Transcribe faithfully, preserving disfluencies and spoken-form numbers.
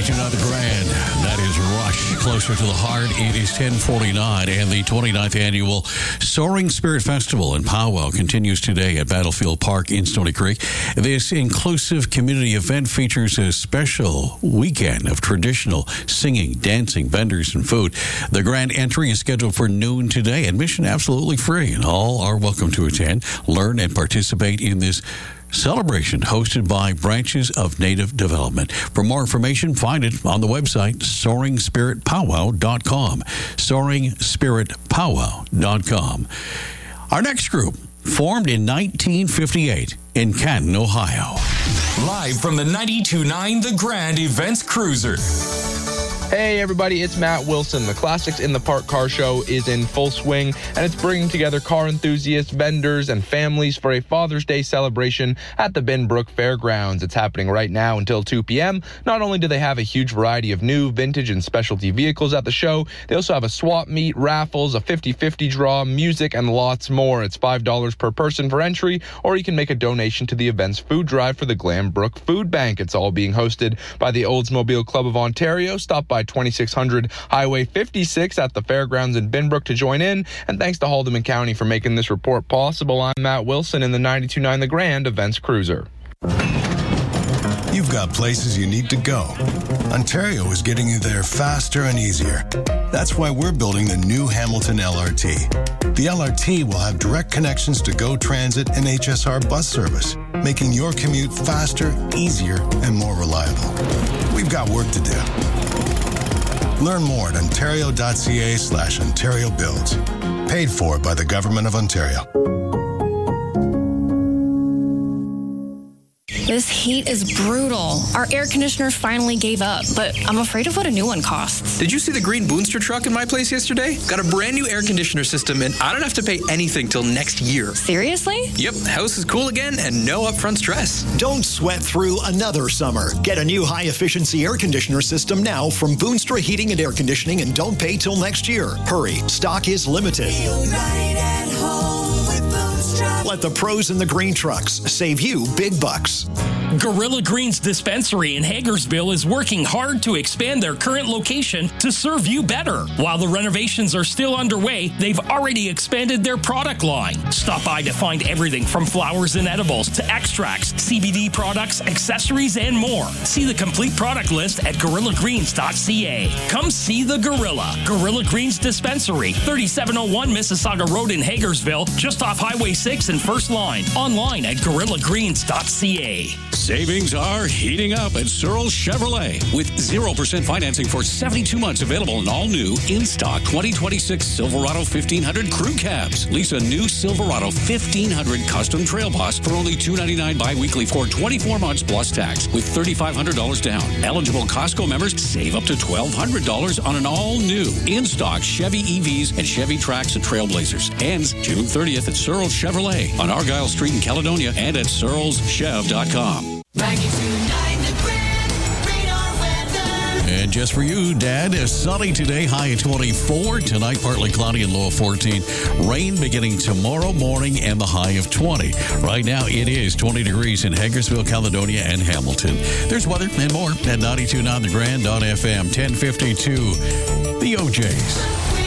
ninety-two point nine The Grand. That is Rush. Closer to the heart, it is ten forty-nine, and the twenty-ninth annual Soaring Spirit Festival in Powwow continues today at Battlefield Park in Stony Creek. This inclusive community event features a special weekend of traditional singing, dancing, vendors, and food. The grand entry is scheduled for noon today. Admission absolutely free, and all are welcome to attend, learn, and participate in this celebration hosted by Branches of Native Development. For more information, find it on the website soaring spirit powwow dot com. soaring spirit powwow dot com. Our next group, formed in nineteen fifty-eight in Canton, Ohio. Live from the ninety-two point nine The Grand Events Cruiser. Hey everybody, it's Matt Wilson. The Classics in the Park Car Show is in full swing, and it's bringing together car enthusiasts, vendors, and families for a Father's Day celebration at the Binbrook Fairgrounds. It's happening right now until two p.m. Not only do they have a huge variety of new, vintage, and specialty vehicles at the show, they also have a swap meet, raffles, a fifty-fifty draw, music, and lots more. It's five dollars per person for entry, or you can make a donation to the event's food drive for the Glanbrook Food Bank. It's all being hosted by the Oldsmobile Club of Ontario. Stop by twenty-six hundred Highway fifty-six at the Fairgrounds in Binbrook to join in. And thanks to Haldeman County for making this report possible. I'm Matt Wilson in the ninety-two point nine The Grand Events Cruiser. You've got places you need to go. Ontario is getting you there faster and easier. That's why we're building the new Hamilton L R T. The L R T will have direct connections to GO Transit and H S R bus service, making your commute faster, easier, and more reliable. We've got work to do. Learn more at ontario.ca slash Ontario Builds. Paid for by the Government of Ontario. This heat is brutal. Our air conditioner finally gave up, but I'm afraid of what a new one costs. Did you see the green Boonster truck in my place yesterday? Got a brand new air conditioner system, and I don't have to pay anything till next year. Seriously? Yep, house is cool again and no upfront stress. Don't sweat through another summer. Get a new high-efficiency air conditioner system now from Boonstra Heating and Air Conditioning, and don't pay till next year. Hurry, stock is limited. Feel right at home with Boonstra. Let the pros in the green trucks save you big bucks. Gorilla Greens Dispensary in Hagersville is working hard to expand their current location to serve you better. While the renovations are still underway, they've already expanded their product line. Stop by to find everything from flowers and edibles to extracts, C B D products, accessories, and more. See the complete product list at gorilla greens dot c a. Come see the Gorilla. Gorilla Greens Dispensary, thirty-seven oh one Mississauga Road in Hagersville, just off Highway six and First Line. Online at gorilla greens dot c a. Savings are heating up at Searles Chevrolet with zero percent financing for seventy-two months available in all new in-stock twenty twenty-six Silverado fifteen hundred crew cabs. Lease a new Silverado fifteen hundred custom trail boss for only two hundred ninety-nine dollars bi-weekly for twenty-four months plus tax with thirty-five hundred dollars down. Eligible Costco members save up to twelve hundred dollars on an all-new in-stock Chevy E Vs and Chevy Trax and Trailblazers. Ends June thirtieth at Searles Chevrolet on Argyle Street in Caledonia and at searles chev dot com. ninety-two point nine The Grand Radar Weather. And just for you, Dad, it's sunny today, high at twenty-four. Tonight, partly cloudy and low of fourteen. Rain beginning tomorrow morning and the high of twenty. Right now, it is twenty degrees in Hagersville, Caledonia, and Hamilton. There's weather and more at ninety-two point nine The Grand on F M, ten fifty-two. The O Js.